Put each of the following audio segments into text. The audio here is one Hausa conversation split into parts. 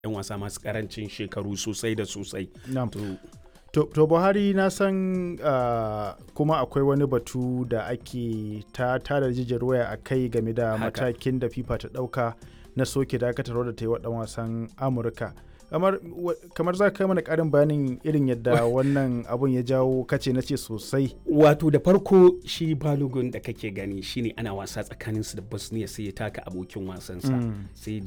'yan wasa masu karancin shekaru sosai da sosai. To Buhari na san kuma akwai wani batu da ake tada jijiyar waya a kai game da matakin da FIFA ta ɗauka na soke dakatarwa da ta yi wa ɗan wasan Amurka. Kamar za ka mana ƙarin bayanin irin yadda wannan abun ya jawo kace na ce sosai. Wato da farko shi Balogun da kake gani shine ana wasa tsakaninsu da Bosnia sai ya taka abokin wasansa sai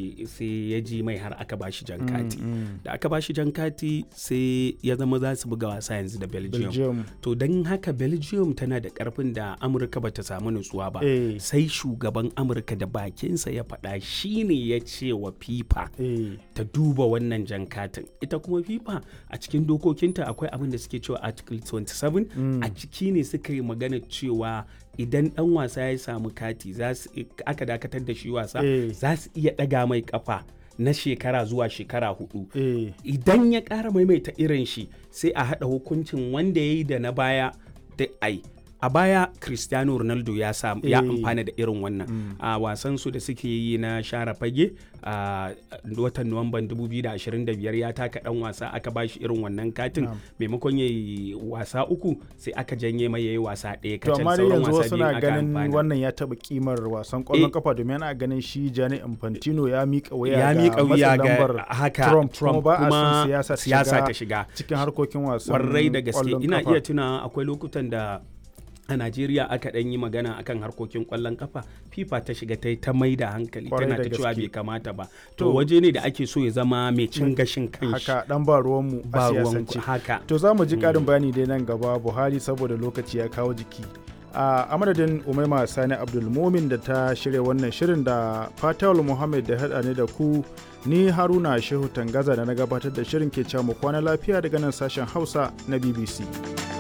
ya ji mai har aka bashi jan kati. Da aka bashi jan kati sai ya zama za su buga wasa yanzu da Belgium. To don haka Belgium tana da ƙarfin da Amurka bata samu nutsuwa ba. Sai shugaban Amurka da bakinsa ya faɗa shine ya ce wa FIFA ta duba wannan jan katin. Ita kuma FIFA a cikin dokokinta akwai abin da suke cewa Article 27 a ciki ne suka yi magana cewa idan dan wasa ya samu kati aka dakatar da shi wasa za su iya daga mai kafa na shekara zuwa shekara 4. Idan ya ƙara maimaita irin shi sai a haɗa hukuncin wanda ya yi da na baya da a baya Cristiano Ronaldo ya amfana da irin wannan a wasan su da suke yi na share fage a watan Nuwamban 2025 ya taka dan wasa aka bashi irin wannan katin maimakon yayi wasa 3 sai aka janye mai yayi wasa 1 kacal sauran wasa biyu aka amfana. To amma yanzu suna ganin wannan ya taba kimar wasan kwallon kafa domin ana ganin shi Gianni Infantino ya miƙa wuya ga Trump kuma ba a son siyasa ta shiga cikin harkokin wasan kwarai da gaske. Ina iya tuna akwai lokutan da a Najeriya aka ɗan yi magana akan harkokin ƙwallon kafa FIFA ta shiga ta mai da hankali tana ta cewa bai kamata ba. To waje ne da ake so ya zama mai cin gashin kanshi. Haka dan ba ruwanmu a siyasance. Haka. To za mu ji ƙarin bayani dai nan gaba Buhari saboda lokaci ya kawo jiki. A madadin Umaima Sani Abdulmumin da ta shirya wannan shirin da Fatawul Muhammad da haɗa ne da ku ni Haruna Shehu Tangaza da na gabatar da shirin ke cewa mu kwana lafiya daga nan sashen Hausa na BBC.